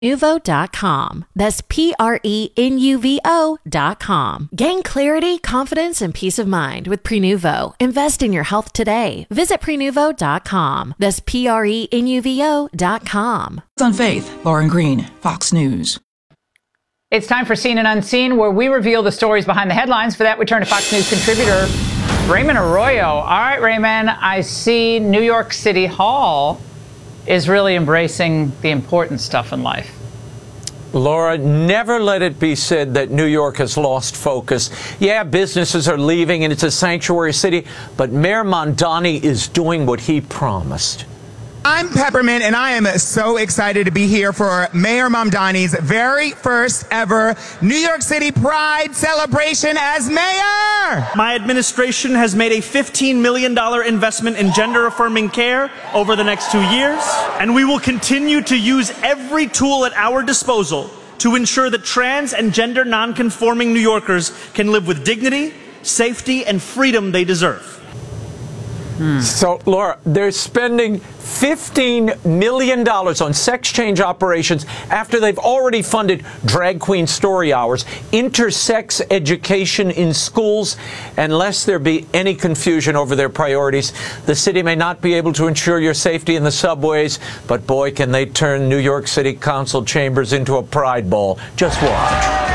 Prenuvo.com. That's Prenuvo.com. Gain clarity, confidence, and peace of mind with Prenuvo. Invest in your health today. Visit Prenuvo.com. That's Prenuvo.com. On Faith, Lauren Green, Fox News. It's time for Seen and Unseen, where we reveal the stories behind the headlines. For that, we turn to Fox News contributor Raymond Arroyo. All right, Raymond, I see New York City Hall is really embracing the important stuff in life. Laura, never let it be said that New York has lost focus. Yeah, businesses are leaving and it's a sanctuary city, but Mayor Mamdani is doing what he promised. I'm Peppermint, and I am so excited to be here for Mayor Mamdani's very first ever New York City Pride celebration as mayor. My administration has made a $15 million investment in gender-affirming care over the next 2 years, and we will continue to use every tool at our disposal to ensure that trans and gender non-conforming New Yorkers can live with dignity, safety, and freedom they deserve. So, Laura, they're spending $15 million on sex change operations after they've already funded drag queen story hours, intersex education in schools. And lest there be any confusion over their priorities, the city may not be able to ensure your safety in the subways, but boy, can they turn New York City Council chambers into a pride ball. Just watch.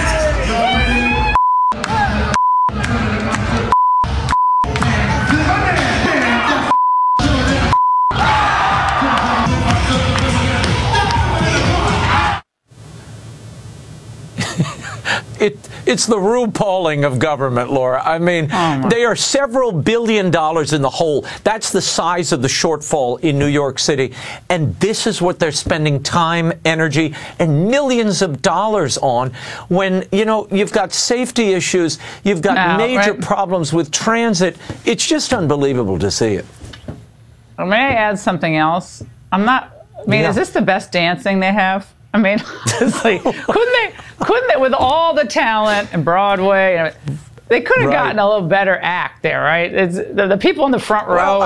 It's the RuPauling of government, Laura. I mean, they are several billion dollars in the hole. That's the size of the shortfall in New York City. And this is what they're spending time, energy, and millions of dollars on when, you know, you've got safety issues, you've got major problems with transit. It's just unbelievable to see it. Well, may I add something else? Is this the best dancing they have? I mean, honestly, couldn't they, with all the talent and Broadway, they could have gotten a little better act there, right? It's the people in the front row.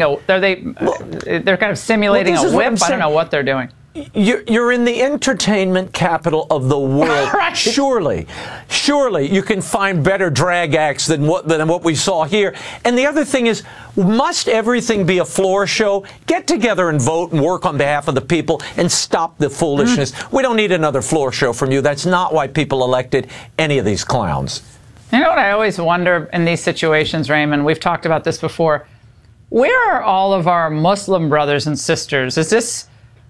They're kind of simulating a whip. I don't know what they're doing. You're in the entertainment capital of the world. Right. Surely you can find better drag acts than what we saw here. And the other thing is, must everything be a floor show? Get together and vote and work on behalf of the people and stop the foolishness. We don't need another floor show from you. That's not why people elected any of these clowns. You know what I always wonder in these situations, Raymond? We've talked about this before. Where are all of our Muslim brothers and sisters? Is this...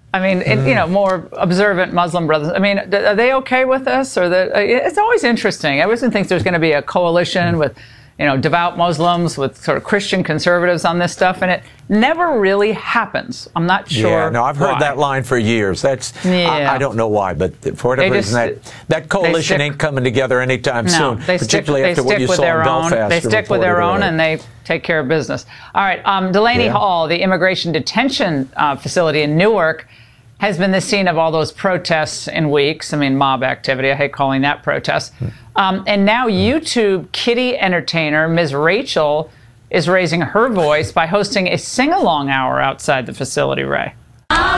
more observant Muslim brothers. I mean, are they okay with this? It's always interesting. Everyone thinks there's going to be a coalition with, devout Muslims, with sort of Christian conservatives on this stuff, and it never really happens. I'm not sure. Yeah, no, I've heard that line for years. I don't know why, but for whatever reason, that coalition ain't coming together anytime soon. Particularly after what you saw in Belfast. They stick with their own, and they take care of business. All right, Delaney Hall, the immigration detention facility in Newark, has been the scene of all those protests in weeks. I mean, mob activity. I hate calling that protests. And now YouTube kitty entertainer Ms. Rachel is raising her voice by hosting a sing-along hour outside the facility, Ray.